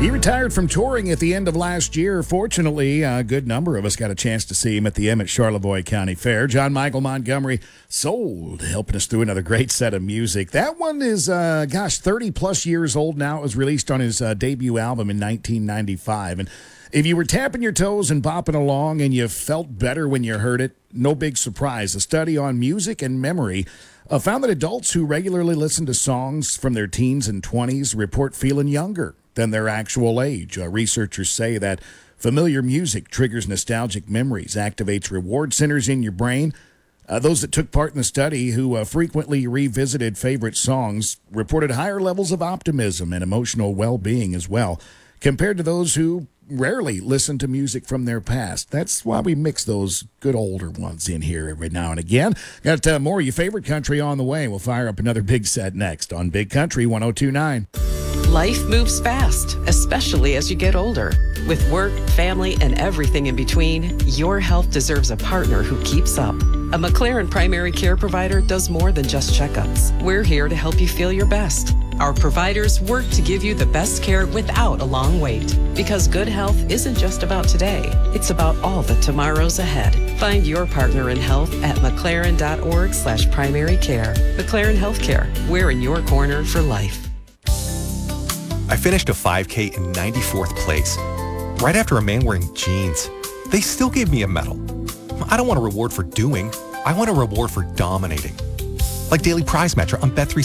He retired from touring at the end of last year. Fortunately, a good number of us got a chance to see him at the Emmett Charlevoix County Fair. John Michael Montgomery sold, helping us through another great set of music. That one is, 30-plus years old now. It was released on his debut album in 1995. And if you were tapping your toes and bopping along and you felt better when you heard it, no big surprise. A study on music and memory found that adults who regularly listen to songs from their teens and 20s report feeling younger than their actual age. Researchers say that familiar music triggers nostalgic memories, activates reward centers in your brain. Those that took part in the study who frequently revisited favorite songs reported higher levels of optimism and emotional well-being as well, compared to those who rarely listen to music from their past. That's why we mix those good older ones in here every now and again. Got more of your favorite country on the way. We'll fire up another big set next on Big Country 102.9. Life moves fast, especially as you get older. With work, family, and everything in between, your health deserves a partner who keeps up. A McLaren primary care provider does more than just checkups. We're here to help you feel your best. Our providers work to give you the best care without a long wait. Because good health isn't just about today, it's about all the tomorrows ahead. Find your partner in health at mclaren.org/primary care. McLaren Healthcare, we're in your corner for life. I finished a 5K in 94th place, right after a man wearing jeans. They still gave me a medal. I don't want a reward for doing. I want a reward for dominating. Like Daily Prize Matcher on Bet365.